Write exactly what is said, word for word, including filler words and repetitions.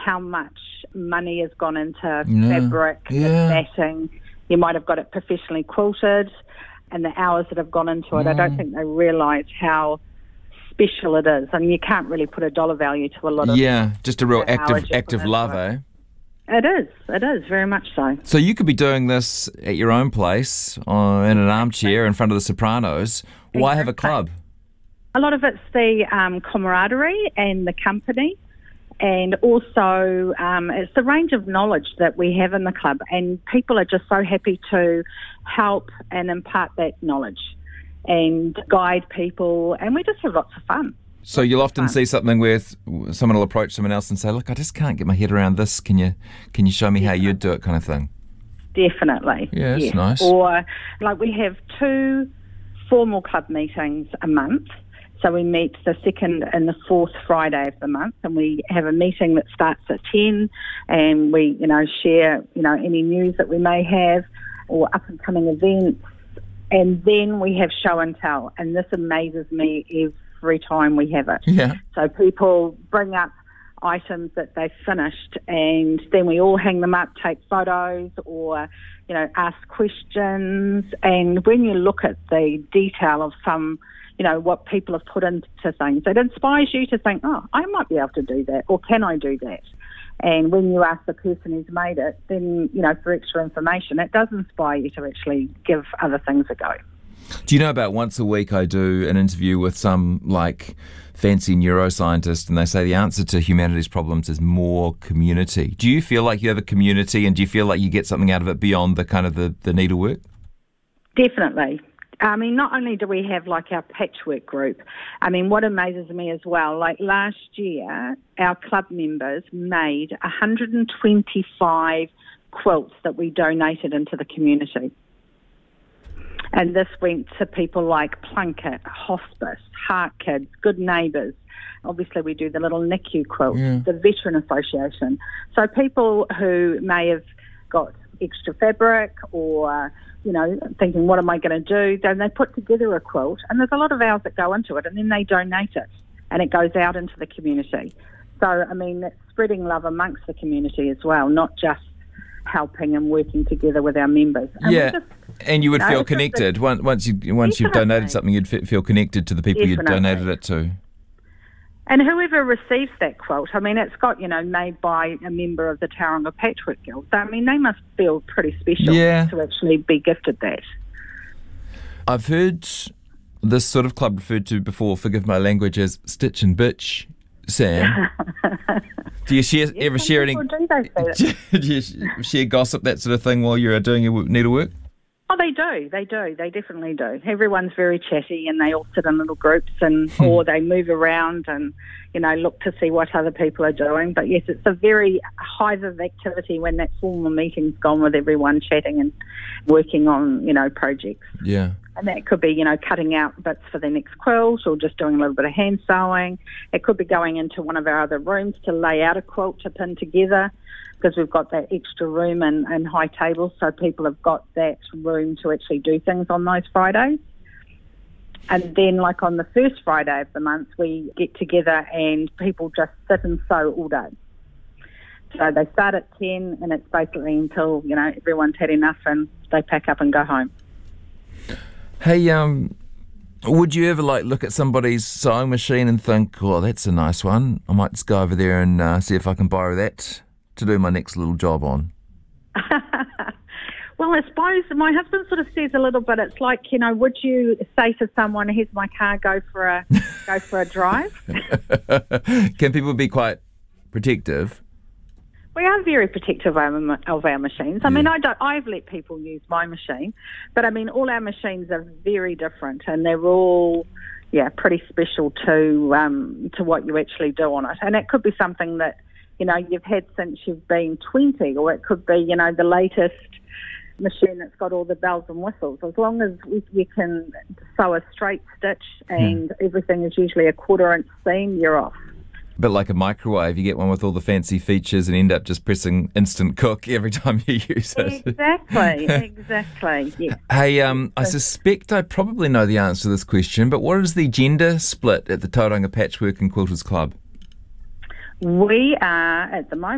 how much money has gone into Yeah. fabric, Yeah. the matting. You might have got it professionally quilted, and the hours that have gone into it. I don't think they realise how special it is, and you can't really put a dollar value to a lot of Yeah, just a real the hours active you active put into love, it. eh? It is, it is, very much so. So you could be doing this at your own place, uh, in an armchair in front of the Sopranos. Why have a club? A lot of it's the um, camaraderie and the company, and also um, it's the range of knowledge that we have in the club, and people are just so happy to help and impart that knowledge and guide people, and we just have lots of fun. So you'll often fun. see something where someone will approach someone else and say, "Look, I just can't get my head around this. Can you, can you show me how you'd do it?" kind of thing. Definitely. Yeah, that's yes. nice. Or like we have two formal club meetings a month. So we meet the second and the fourth Friday of the month, and we have a meeting that starts at ten, and we, you know, share, you know, any news that we may have or up and coming events, and then we have show and tell, and this amazes me every time we have it. Yeah. So people bring up items that they've finished, and then we all hang them up, take photos, or, you know, ask questions. And when you look at the detail of some, you know, what people have put into things, it inspires you to think, oh, I might be able to do that, or can I do that? And when you ask the person who's made it, then, you know, for extra information, it does inspire you to actually give other things a go. Do you know about once a week I do an interview with some, like, fancy neuroscientist, and they say the answer to humanity's problems is more community. Do you feel like you have a community, and do you feel like you get something out of it beyond the kind of the, the needlework? Definitely. I mean, not only do we have like our patchwork group, I mean, what amazes me as well, like last year, our club members made one hundred twenty-five quilts that we donated into the community. And this went to people like Plunkett, Hospice, Heart Kids, Good Neighbours. Obviously, we do the little N I C U quilts, Yeah. the Veteran Association. So people who may have got extra fabric or, you know, thinking, what am I going to do? Then they put together a quilt, and there's a lot of hours that go into it, and then they donate it, and it goes out into the community. So, I mean, it's spreading love amongst the community as well, not just helping and working together with our members. And Yeah. we just, And you would No, feel it's just connected. Once once you once you've Definitely. donated something, you'd fe- feel connected to the people you'd Definitely. donated it to. and whoever receives that quilt, I mean, it's got, you know, made by a member of the Tauranga Patchwork Guild. So, I mean, they must feel pretty special Yeah. to actually be gifted that. I've heard this sort of club referred to before, forgive my language, as stitch and bitch, Sam. Do you share, ever Some share any... people do, they say that. Do you sh- share gossip, that sort of thing, while you're doing your needlework? Oh, they do. They do. They definitely do. Everyone's very chatty, and they all sit in little groups, and or they move around and, you know, look to see what other people are doing. But yes, it's a very hive of activity when that formal meeting's gone, with everyone chatting and working on, you know, projects. Yeah. And that could be, you know, cutting out bits for the next quilt, or just doing a little bit of hand sewing. It could be going into one of our other rooms to lay out a quilt to pin together, because we've got that extra room and, and high tables, so people have got that room to actually do things on those Fridays. And then, like on the first Friday of the month, we get together and people just sit and sew all day. So they start at ten, and it's basically until, you know, everyone's had enough and they pack up and go home. Hey, um, would you ever like look at somebody's sewing machine and think, oh, that's a nice one, I might just go over there and uh, see if I can borrow that to do my next little job on? Well, I suppose my husband sort of says a little bit, it's like, you know, would you say to someone, here's my car, go for a go for a drive? Can people be quite protective? We are very protective of our, of our machines. I Yeah. mean, I don't, I've let people use my machine, but I mean, all our machines are very different, and they're all, yeah, pretty special to um, to what you actually do on it. And it could be something that, you know, you've had since you've been twenty, or it could be, you know, the latest machine that's got all the bells and whistles. As long as we, you can sew a straight stitch and Hmm. everything is usually a quarter inch seam, you're off. But like a microwave, you get one with all the fancy features and end up just pressing instant cook every time you use it. Exactly, exactly, yes. Hey, um, I suspect I probably know the answer to this question, but what is the gender split at the Tauranga Patchwork and Quilters Club? We are, at the moment,